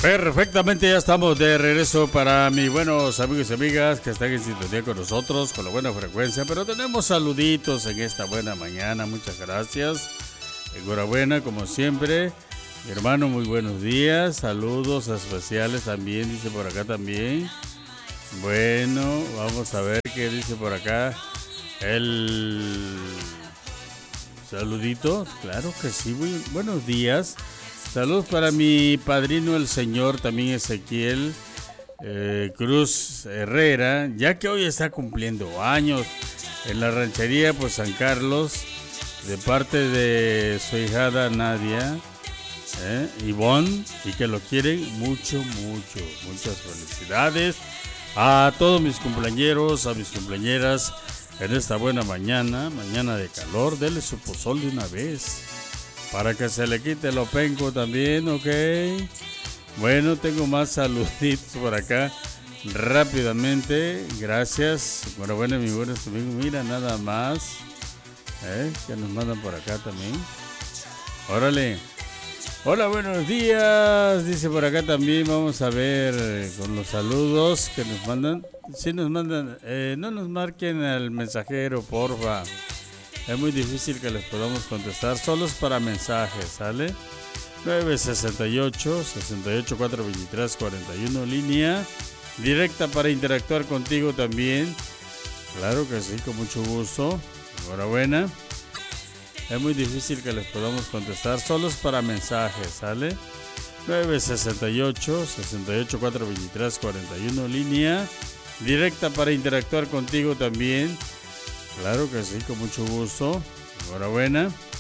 Perfectamente, ya estamos de regreso para mis buenos amigos y amigas que están en sintonía con nosotros, con la buena frecuencia, pero tenemos saluditos en esta buena mañana, muchas gracias, enhorabuena como siempre, mi hermano, muy buenos días, saludos especiales también, dice por acá también, bueno, vamos a ver qué dice por acá, el saludito, claro que sí, muy buenos días. Saludos para mi padrino el señor también Ezequiel Cruz Herrera, ya que hoy está cumpliendo años en la ranchería pues San Carlos, de parte de su hijada Nadia, Ivonne, y que lo quieren mucho, mucho, muchas felicidades a todos mis cumpleañeros, a mis cumpleañeras en esta buena mañana, mañana de calor, dele su pozol de una vez. Para que se le quite lo penco también, ok. Bueno, tengo más saluditos por acá. Rápidamente, gracias. Enhorabuena, mi buenos amigos. Mira, nada más. Que nos mandan por acá también. Órale. Hola, buenos días. Dice por acá también. Vamos a ver con los saludos que nos mandan. Si nos mandan, no nos marquen al mensajero, porfa. Es muy difícil que les podamos contestar, solo es para mensajes, ¿sale? 968-68-423-41, línea directa para interactuar contigo también. Claro que sí, con mucho gusto. Enhorabuena. Es muy difícil que les podamos contestar, solo es para mensajes, ¿sale? 968-68-423-41, línea directa para interactuar contigo también. Claro que sí, con mucho gusto. Enhorabuena.